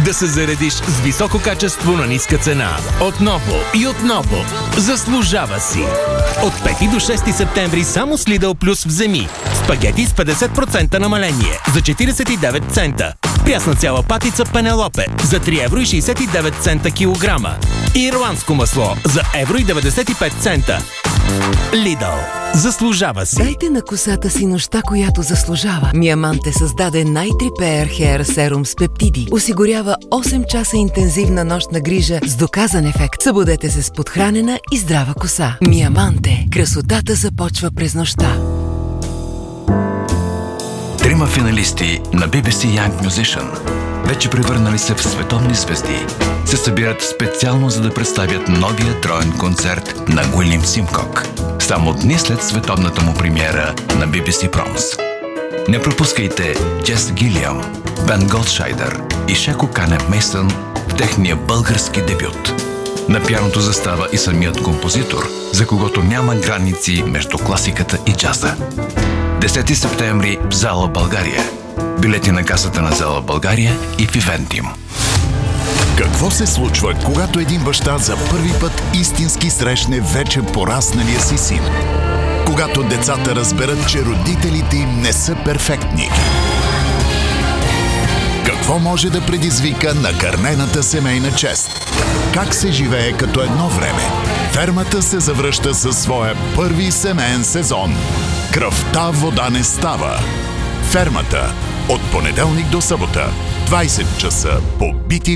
Да се заредиш с високо качество на ниска цена. Отново и отново. Заслужава си! От 5 до 6 септември само с Lidl Plus вземи. Спагети с 50% намаление за 49 цента. Прясна цяла патица Пенелопе за 3,69 евро килограма. И ирландско масло за 1,95 евро. Lidl. Заслужава си! Дайте на косата си нощта, която заслужава. Миаманте създаде Night Repair Hair Serum с пептиди. Осигурява 8 часа интензивна нощна грижа с доказан ефект. Събудете се с подхранена и здрава коса. Миаманте. Красотата започва през нощта. Трима финалисти на BBC Young Musician, вече превърнали се в световни звезди, се събират специално за да представят новия троен концерт на Уилям Симкок, само дни след световната му премиера на BBC Proms. Не пропускайте Джес Гилиам, Бен Голдшайдер и Шеко Кане Мейсън в техния български дебют. На пианото застава и самият композитор, за когото няма граници между класиката и джаза. 10 септември в Зала България. Билети на касата на Зала България и в Ивентим. Какво се случва, когато един баща за първи път истински срещне вече порасналия си син? Когато децата разберат, че родителите им не са перфектни? Какво може да предизвика накърнената семейна чест? Как се живее като едно време? Фермата се завръща със своя първи семейен сезон. Кръвта вода не става. Фермата. От понеделник до събота. 20 часа по BTV.